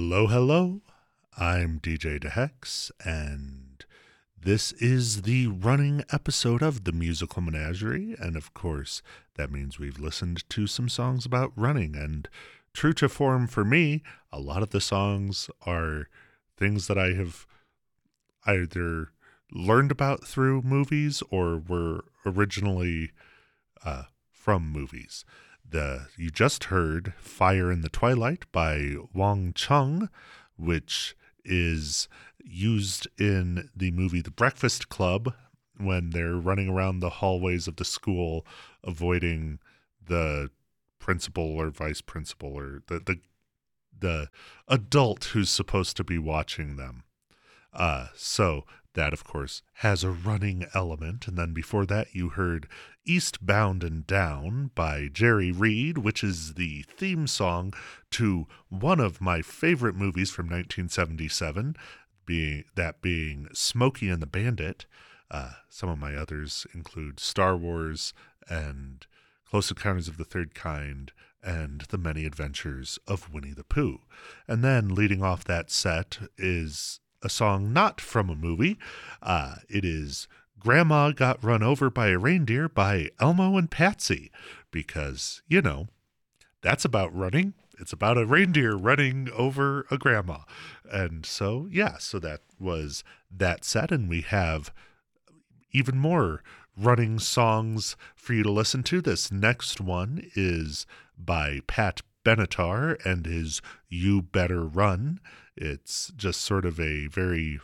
Hello, hello. I'm DJ DeHex, and this is the running episode of the Musical Menagerie. And of course, that means we've listened to some songs about running. And true to form for me, a lot of the songs are things that I have either learned about through movies or were originally from movies. You just heard Fire in the Twilight by Wang Chung, which is used in the movie The Breakfast Club when they're running around the hallways of the school avoiding the principal or vice principal or the adult who's supposed to be watching them. So that, of course, has a running element. And then before that, you heard Eastbound and Down by Jerry Reed, which is the theme song to one of my favorite movies from 1977, being Smokey and the Bandit. Some of my others include Star Wars and Close Encounters of the Third Kind and The Many Adventures of Winnie the Pooh. And then leading off that set is a song not from a movie. It is Grandma Got Run Over by a Reindeer by Elmo and Patsy, because, that's about running. It's about a reindeer running over a grandma. And so that was that set, and we have even more running songs for you to listen to. This next one is by Pat Benatar and his You Better Run. It's just sort of a very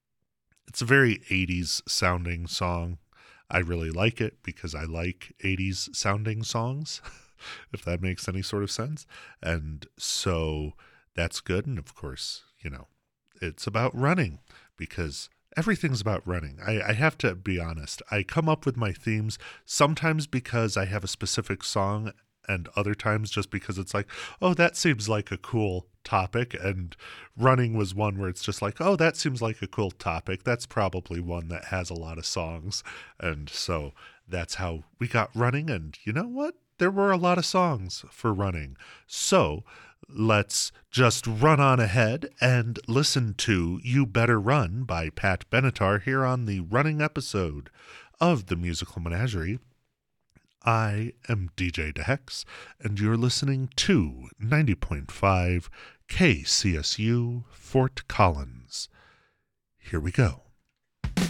80s sounding song. I really like it because I like 80s sounding songs, if that makes any sort of sense. And so that's good. And of course, it's about running because everything's about running. I have to be honest. I come up with my themes sometimes because I have a specific song, and other times just because it's like, oh, that seems like a cool topic. And running was one where it's just like, oh, that seems like a cool topic. That's probably one that has a lot of songs. And so that's how we got running. And you know what? There were a lot of songs for running. So let's just run on ahead and listen to You Better Run by Pat Benatar here on the running episode of the Musical Menagerie. I am DJ DeHex, and you're listening to 90.5 KCSU Fort Collins. Here we go.